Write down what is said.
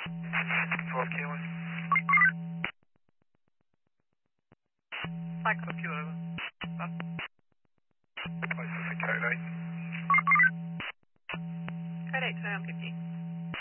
12 Kilo. Cycle fuel over. Close to code 8. Code 8 to 50.